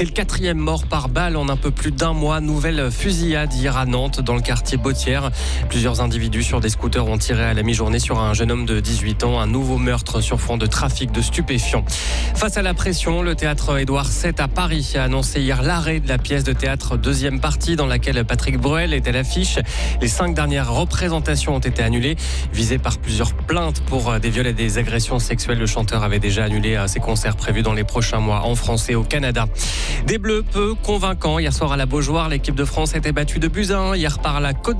C'est le 4e mort par balle en un peu plus d'un mois. Nouvelle fusillade hier à Nantes, dans le quartier Bautière. Plusieurs individus sur des scooters ont tiré à la mi-journée sur un jeune homme de 18 ans. Un nouveau meurtre sur fond de trafic de stupéfiants. Face à la pression, le théâtre Édouard VII à Paris a annoncé hier l'arrêt de la pièce de théâtre deuxième partie dans laquelle Patrick Bruel était à l'affiche. Les 5 dernières représentations ont été annulées. Visé par plusieurs plaintes pour des viols et des agressions sexuelles, le chanteur avait déjà annulé ses concerts prévus dans les prochains mois en France et au Canada. Des Bleus peu convaincants. Hier soir à la Beaujoire, l'équipe de France a été battue de buts à 1 hier par la Côte